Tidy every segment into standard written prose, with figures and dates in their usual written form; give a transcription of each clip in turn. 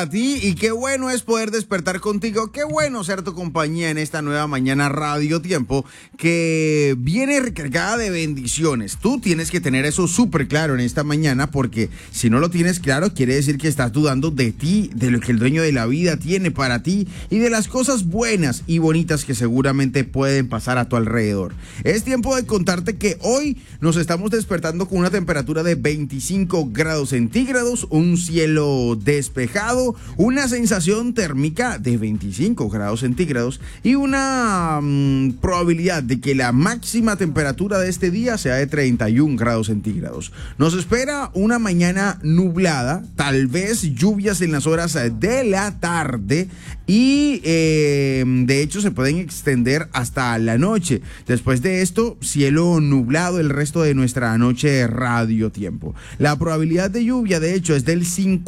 A ti, y qué bueno es poder despertar contigo, qué bueno ser tu compañía en esta nueva mañana Radio Tiempo que viene recargada de bendiciones. Tú tienes que tener eso súper claro en esta mañana, porque si no lo tienes claro quiere decir que estás dudando de ti, de lo que el dueño de la vida tiene para ti y de las cosas buenas y bonitas que seguramente pueden pasar a tu alrededor. Es tiempo de contarte que hoy nos estamos despertando con una temperatura de 25 grados centígrados, un cielo despejado, una sensación térmica de 25 grados centígrados y una probabilidad de que la máxima temperatura de este día sea de 31 grados centígrados. Nos espera una mañana nublada, tal vez lluvias en las horas de la tarde y de hecho se pueden extender hasta la noche. Después de esto, cielo nublado el resto de nuestra noche Radio Tiempo. La probabilidad de lluvia de hecho es del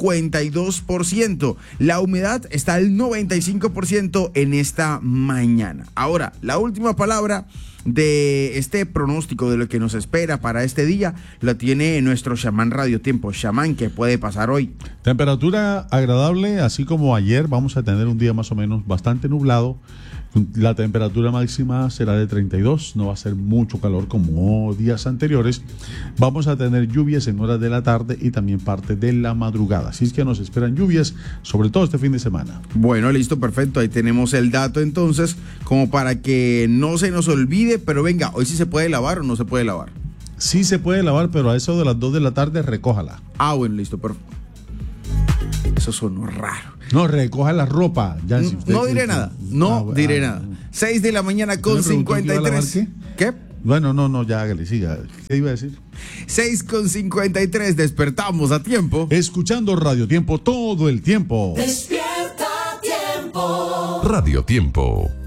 52%. La humedad está al 95% en esta mañana. Ahora, la última palabra de este pronóstico de lo que nos espera para este día lo tiene nuestro chamán Radio Tiempo. Chamán, ¿qué puede pasar hoy? Temperatura agradable, así como ayer. Vamos a tener un día más o menos bastante nublado. La temperatura máxima será de 32, no va a ser mucho calor como días anteriores. Vamos a tener lluvias en horas de la tarde y también parte de la madrugada. Así es que nos esperan lluvias, sobre todo este fin de semana. Bueno, listo, perfecto. Ahí tenemos el dato entonces, como para que no se nos olvide. Pero venga, ¿hoy sí se puede lavar o no se puede lavar? Sí se puede lavar, pero a eso de las 2 de la tarde recójala. Ah, bueno, listo, perfecto. Eso sonó raro. No, recoja la ropa. Ya, si no diré nada, diré nada. 6 de la mañana con 53. ¿Qué? Bueno, no, ya hágale, siga. ¿Qué iba a decir? 6 con 53, despertamos a tiempo. Escuchando Radio Tiempo todo el tiempo. Despierta Tiempo. Radio Tiempo.